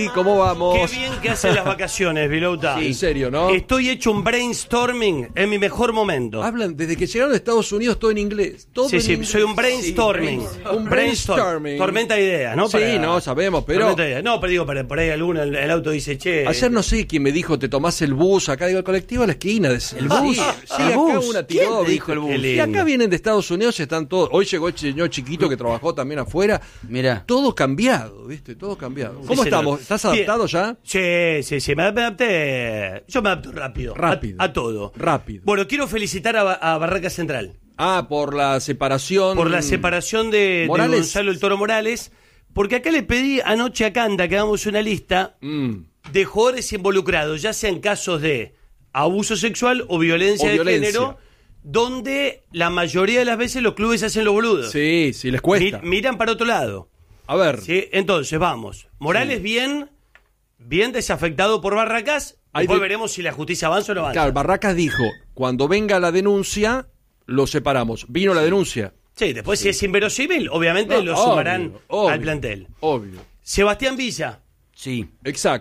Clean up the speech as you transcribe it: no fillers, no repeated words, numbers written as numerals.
Santi, ¿cómo vamos? Qué bien que hacen las vacaciones, Vilouta. Sí. En serio, ¿no? Estoy hecho un brainstorming en mi mejor momento. Hablan, desde que llegaron a Estados Unidos, todo en inglés. Todo Sí, en sí, inglés. soy un brainstorming. Sí, un brainstorming. Tormenta de ideas, ¿no? Sí, no, sabemos, pero... Tormenta de ideas. No, pero digo, por ahí alguno, el auto dice, che... Ayer no sé quién me dijo, te tomás el bus, acá digo, el colectivo a la esquina. ¿El bus? Sí, ¿El acá bus? una ¿Quién tiró, te dijo el bus? Y acá vienen de Estados Unidos, están todos. Hoy llegó el señor chiquito que trabajó también afuera. Mirá. Todo cambiado, ¿viste? Todo cambiado. ¿Cómo Sí, estamos? señor. ¿Estás adaptado ya? Sí, me adapté. Yo me adapto rápido. Rápido. A todo. Rápido. Bueno, quiero felicitar a Barraca Central. Por la separación. Por la separación de Morales. Gonzalo el Toro Morales. Porque acá le pedí anoche a Canda que hagamos una lista de jugadores involucrados, ya sean casos de abuso sexual o violencia de género, donde la mayoría de las veces los clubes hacen los boludos. Sí, les cuesta. Miran para otro lado. A ver. ¿Sí? Entonces, vamos. Morales bien desafectado por Barracas. Después veremos si la justicia avanza o no avanza. Claro, Barracas dijo, cuando venga la denuncia, lo separamos. Vino la denuncia. Sí, después si es inverosímil, obviamente lo sumarán al plantel. Obvio. Sebastián Villa. Sí. Exacto.